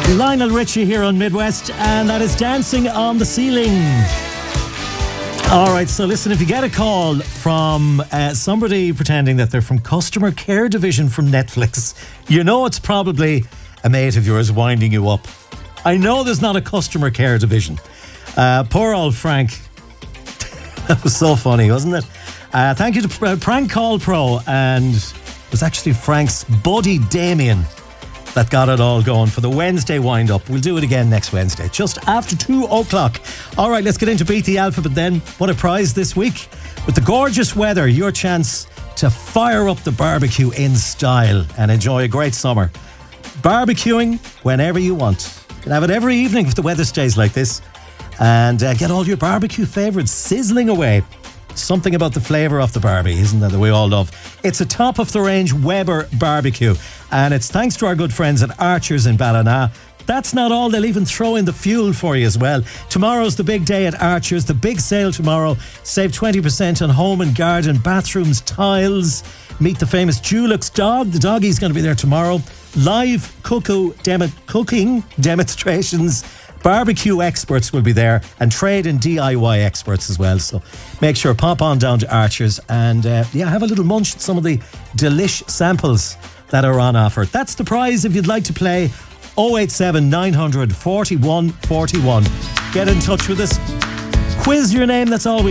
Lionel Richie here on Midwest, and that is Dancing on the Ceiling. All right, so listen, if you get a call from somebody pretending that they're from customer care division from Netflix, you know it's probably a mate of yours winding you up. I know there's not a customer care division. Poor old Frank. That was so funny, wasn't it? Thank you to Prank Call Pro, and it was actually Frank's buddy Damien that got it all going for the Wednesday wind-up. We'll do it again next Wednesday, just after 2 o'clock. All right, let's get into Beat the Alphabet then. What a prize this week. With the gorgeous weather, your chance to fire up the barbecue in style and enjoy a great summer. Barbecuing whenever you want. You can have it every evening if the weather stays like this. And get all your barbecue favourites sizzling away. Something about the flavour of the Barbie, isn't that we all love? It's a top-of-the-range Weber barbecue, and it's thanks to our good friends at Archers in Ballina. That's not all, they'll even throw in the fuel for you as well. Tomorrow's the big day at Archers, the big sale tomorrow. Save 20% on home and garden, bathrooms, tiles. Meet the famous Dulux dog. The doggie's going to be there tomorrow. Live cooking demonstrations. Barbecue experts will be there, and trade and DIY experts as well. So make sure, pop on down to Archers and have a little munch at some of the delish samples that are on offer. That's the prize if you'd like to play. 087 900 41 41. Get in touch with us. Quiz your name, that's all we